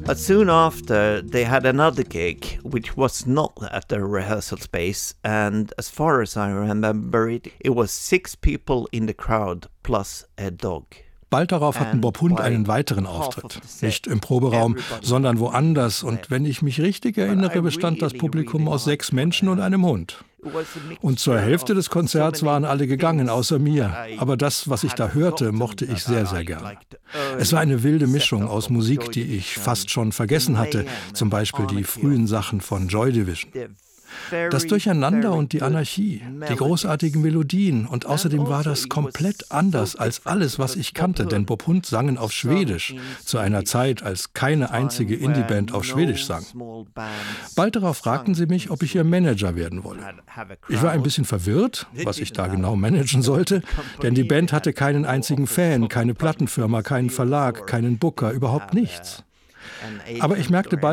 Soon after, they had another gig, which was not at the rehearsal space, and as far as I remember it was 6 people in the crowd plus a dog. Bald darauf hatten Bob Hund einen weiteren Auftritt. Nicht im Proberaum, sondern woanders. Und wenn ich mich richtig erinnere, bestand das Publikum aus 6 Menschen und einem Hund. Und zur Hälfte des Konzerts waren alle gegangen, außer mir. Aber das, was ich da hörte, mochte ich sehr, sehr gern. Es war eine wilde Mischung aus Musik, die ich fast schon vergessen hatte. Zum Beispiel die frühen Sachen von Joy Division. Das Durcheinander und die Anarchie, die großartigen Melodien und außerdem war das komplett anders als alles, was ich kannte, denn Bob Hund sangen auf Schwedisch, zu einer Zeit, als keine einzige Indie-Band auf Schwedisch sang. Bald darauf fragten sie mich, ob ich ihr Manager werden wolle. Ich war ein bisschen verwirrt, was ich da genau managen sollte, denn die Band hatte keinen einzigen Fan, keine Plattenfirma, keinen Verlag, keinen Booker, überhaupt nichts. Aber ich merkte bald,